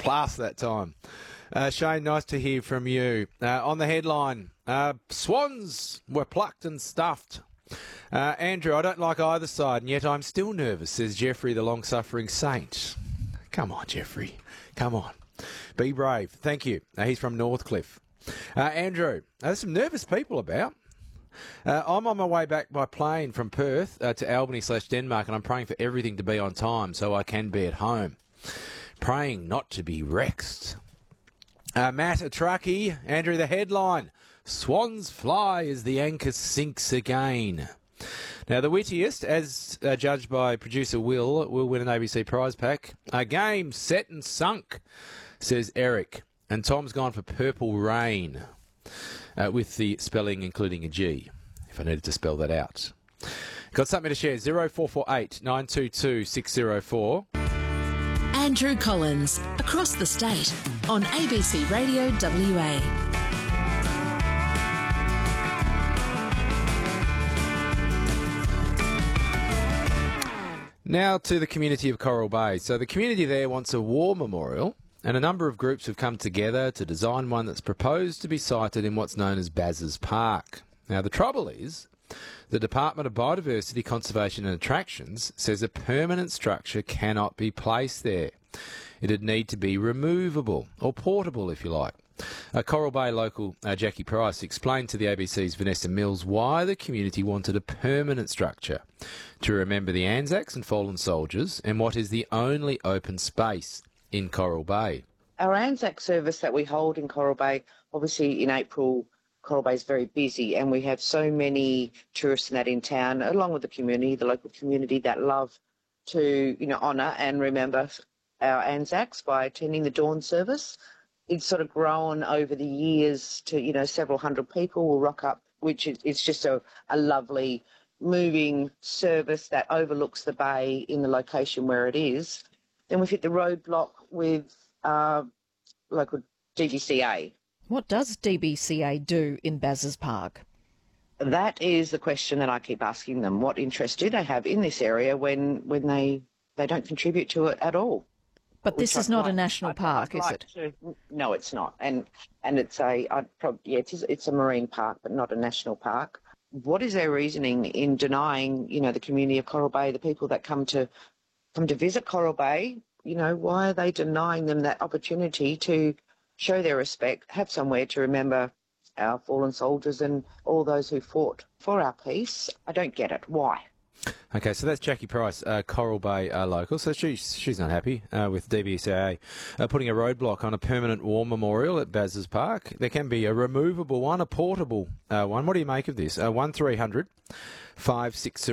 class that time. Shane, nice to hear from you. On the headline, swans were plucked and stuffed. Andrew, I don't like either side, and yet I'm still nervous, says Jeffrey, the long-suffering saint. Come on, Jeffrey. Come on. Be brave. Thank you. He's from Northcliffe. Andrew, there's some nervous people about. I'm on my way back by plane from Perth to Albany/Denmark, and I'm praying for everything to be on time so I can be at home. Praying not to be wrecked. Matt, a truckie. Andrew, the headline. Swans fly as the anchor sinks again. Now, the wittiest, as judged by producer Will win an ABC prize pack. A game set and sunk, says Eric. And Tom's gone for purple rain, with the spelling including a G, if I needed to spell that out. Got something to share. 0448 922 604. Andrew Collins, across the state, on ABC Radio WA. Now to the community of Coral Bay. So the community there wants a war memorial, and a number of groups have come together to design one that's proposed to be sited in what's known as Baz's Park. Now the trouble is, the Department of Biodiversity, Conservation and Attractions says a permanent structure cannot be placed there. It'd need to be removable, or portable if you like. Coral Bay local Jackie Price explained to the ABC's Vanessa Mills why the community wanted a permanent structure to remember the Anzacs and fallen soldiers and what is the only open space in Coral Bay. Our Anzac service that we hold in Coral Bay, obviously in April, Coral Bay is very busy and we have so many tourists and that in town, along with the community, the local community that love to, honour and remember our Anzacs by attending the dawn service. It's sort of grown over the years to, several hundred people will rock up, which is just a lovely moving service that overlooks the bay in the location where it is. Then we've hit the roadblock with local DBCA. What does DBCA do in Baz's Park? That is the question that I keep asking them. What interest do they have in this area when they don't contribute to it at all? But this is not a national park, is it? No, it's not. And it's it's a marine park, but not a national park. What is their reasoning in denying, the community of Coral Bay, the people that come to visit Coral Bay? Why are they denying them that opportunity to show their respect, have somewhere to remember our fallen soldiers and all those who fought for our peace? I don't get it. Why? Okay, so that's Jackie Price, Coral Bay local. So she's not happy with DBCA putting a roadblock on a permanent war memorial at Baz's Park. There can be a removable one, a portable one. What do you make of this? 1300 560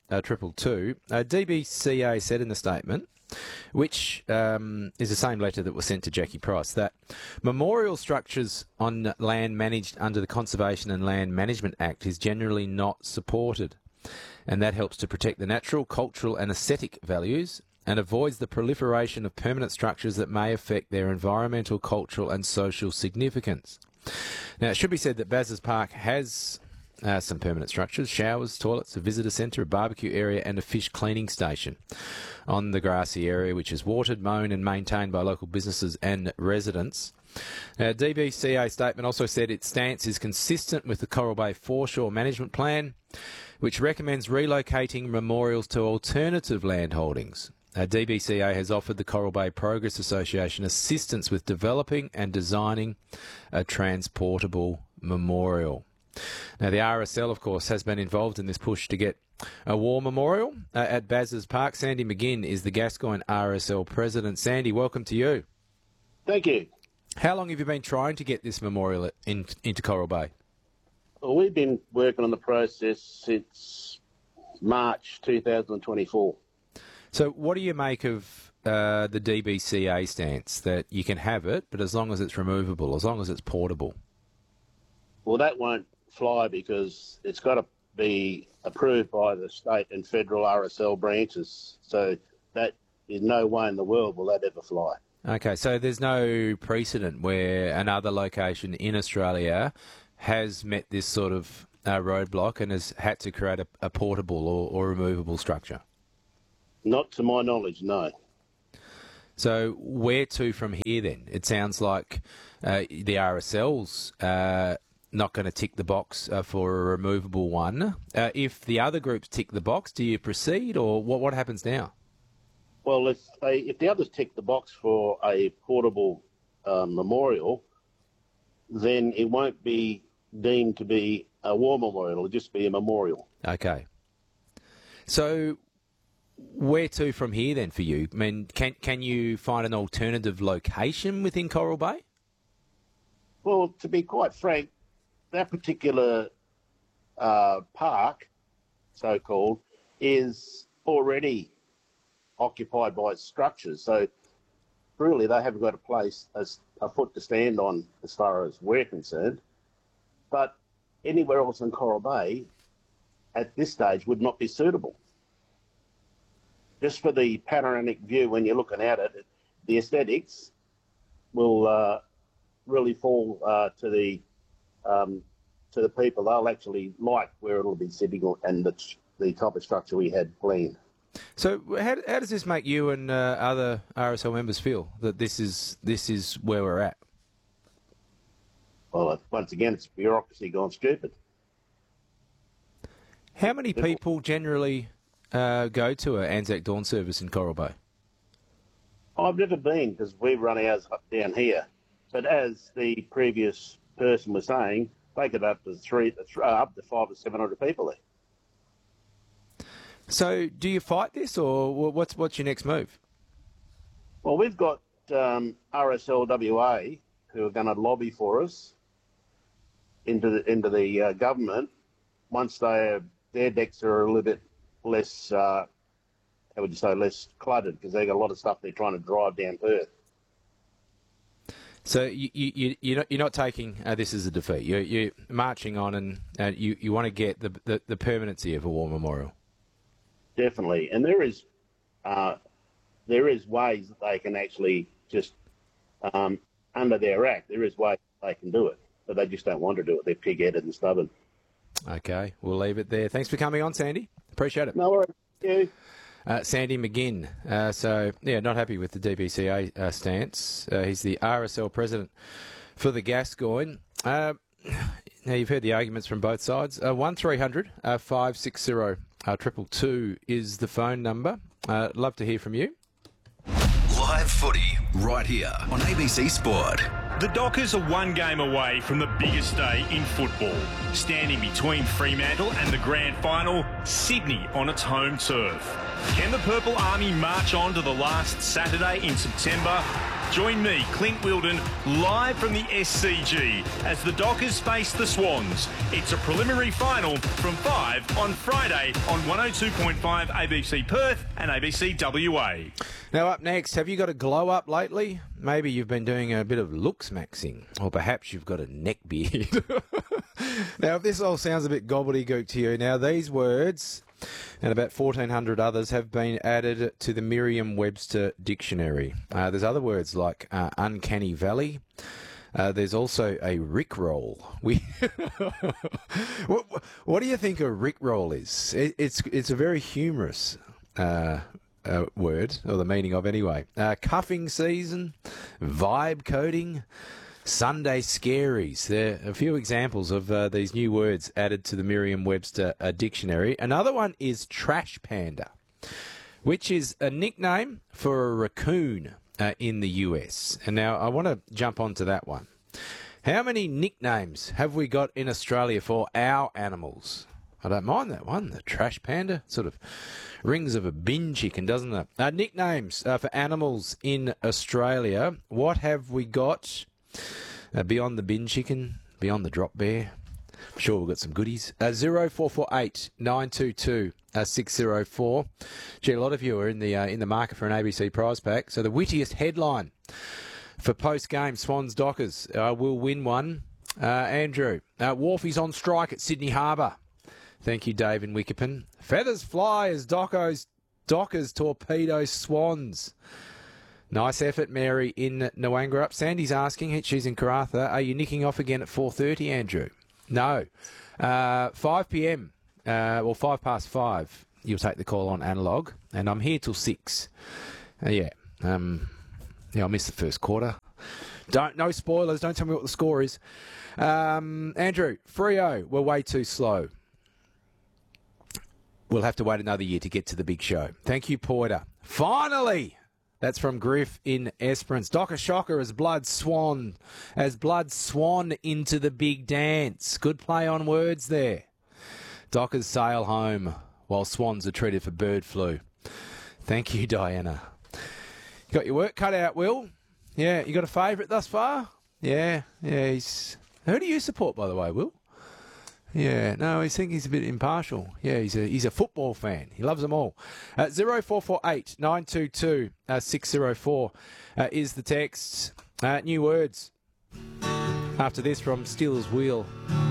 222. DBCA said in the statement, which is the same letter that was sent to Jackie Price, that memorial structures on land managed under the Conservation and Land Management Act is generally not supported. And that helps to protect the natural, cultural and aesthetic values and avoids the proliferation of permanent structures that may affect their environmental, cultural and social significance. Now, it should be said that Baz's Park has some permanent structures: showers, toilets, a visitor centre, a barbecue area and a fish cleaning station on the grassy area, which is watered, mown and maintained by local businesses and residents. Now, DBCA statement also said its stance is consistent with the Coral Bay Foreshore Management Plan, which recommends relocating memorials to alternative land holdings. DBCA has offered the Coral Bay Progress Association assistance with developing and designing a transportable memorial. Now, the RSL, of course, has been involved in this push to get a war memorial at Baz's Park. Sandy McGinn is the Gascoyne RSL president. Sandy, welcome to you. Thank you. How long have you been trying to get this memorial into Coral Bay? Well, we've been working on the process since March 2024. So what do you make of the DBCA stance that you can have it, but as long as it's removable, as long as it's portable? Well, that won't fly because it's got to be approved by the state and federal RSL branches. So that is no way in the world will that ever fly. Okay, so there's no precedent where another location in Australia has met this sort of roadblock and has had to create a portable or removable structure? Not to my knowledge, no. So where to from here then? It sounds like the RSL's not going to tick the box for a removable one. If the other groups tick the box, do you proceed, or what happens now? Well, if the others tick the box for a portable memorial, then it won't be deemed to be a war memorial. It'll just be a memorial. Okay. So where to from here then for you? I mean, can you find an alternative location within Coral Bay? Well, to be quite frank, that particular park, so-called, is already occupied by structures. So really they haven't got a place, a foot to stand on as far as we're concerned. But anywhere else in Coral Bay at this stage would not be suitable. Just for the panoramic view when you're looking at it, the aesthetics will really fall to the people. They'll actually like where it'll be sitting and the type of structure we had planned. So how does this make you and other RSL members feel that this is where we're at? Well, once again, it's bureaucracy gone stupid. How many people generally go to an Anzac Dawn service in Coral Bay? I've never been because we run ours up down here. But as the previous person was saying, they get up to 500 or 700 people there. So, do you fight this, or what's your next move? Well, we've got RSLWA who are going to lobby for us into the government once their decks are a little bit less, less cluttered, because they've got a lot of stuff they're trying to drive down Perth. So you're not taking this as a defeat. You're marching on, and you want to get the permanency of a war memorial. Definitely, and there is ways that they can actually just under their act. There is ways they can do it, but they just don't want to do it. They're pig-headed and stubborn. Okay, we'll leave it there. Thanks for coming on, Sandy. Appreciate it. No worries. Thank you. Sandy McGinn. Not happy with the DBCA stance. He's the RSL president for the Gascoyne. Now, you've heard the arguments from both sides. 1300 560 222 is the phone number. Love to hear from you. Live footy right here on ABC Sport. The Dockers are one game away from the biggest day in football. Standing between Fremantle and the grand final, Sydney on its home turf. Can the Purple Army march on to the last Saturday in September? Join me, Clint Wilden, live from the SCG as the Dockers face the Swans. It's a preliminary final from 5 on Friday on 102.5 ABC Perth and ABC WA. Now up next, have you got a glow up lately? Maybe you've been doing a bit of looks maxing, or perhaps you've got a neck beard. Now, if this all sounds a bit gobbledygook to you, now these words and about 1,400 others have been added to the Merriam-Webster dictionary. There's other words like uncanny valley. There's also a rickroll. What do you think a rickroll is? It's a very humorous word, or the meaning of anyway. Cuffing season, vibe coding, Sunday scaries. There are a few examples of these new words added to the Merriam-Webster dictionary. Another one is trash panda, which is a nickname for a raccoon in the US. And now I want to jump onto that one. How many nicknames have we got in Australia for our animals? I don't mind that one, the trash panda. Sort of rings of a bin chicken, doesn't it? Nicknames for animals in Australia. What have we got? Beyond the bin chicken, beyond the drop bear. I'm sure we've got some goodies. 0448 922 604. Gee, a lot of you are in the market for an ABC prize pack. So the wittiest headline for post-game Swans Dockers will win one. Andrew, Wharfie's on strike at Sydney Harbour. Thank you, Dave in Wickerpin. Feathers fly as Dockers torpedo Swans. Nice effort, Mary in Noangarup. Sandy's asking, she's in Karratha, are you nicking off again at 4:30, Andrew? No. 5 p.m, 5:05, you'll take the call on analogue, and I'm here till 6. I missed the first quarter. No spoilers. Don't tell me what the score is. Andrew, Freo, we're way too slow. We'll have to wait another year to get to the big show. Thank you, Porter. Finally! That's from Griff in Esperance. Docker Shocker as blood swan into the big dance. Good play on words there. Dockers sail home while swans are treated for bird flu. Thank you, Diana. You got your work cut out, Will? Yeah, you got a favourite thus far? Yeah. Who do you support, by the way, Will? Yeah, no, I think he's a bit impartial. Yeah, he's a football fan. He loves them all. 0448 922 604 is the text. New words after this from Steelers Wheel.